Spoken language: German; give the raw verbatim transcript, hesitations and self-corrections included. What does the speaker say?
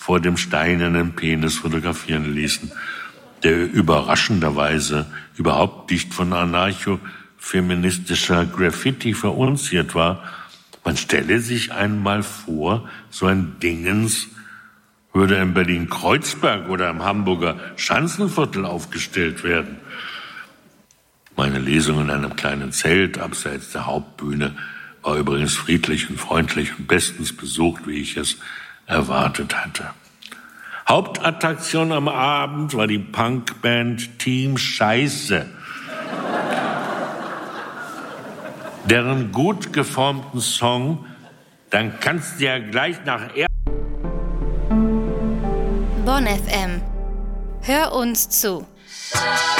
vor dem steinernen Penis fotografieren ließen, der überraschenderweise überhaupt nicht von anarcho-feministischer Graffiti verunziert war. Man stelle sich einmal vor, so ein Dingens würde in Berlin-Kreuzberg oder im Hamburger Schanzenviertel aufgestellt werden. Meine Lesung in einem kleinen Zelt abseits der Hauptbühne war übrigens friedlich und freundlich und bestens besucht, wie ich es erwartet hatte. Hauptattraktion am Abend war die Punkband Team Scheiße, deren gut geformten Song "Dann kannst du ja gleich nach er Bonn F M. Hör uns zu.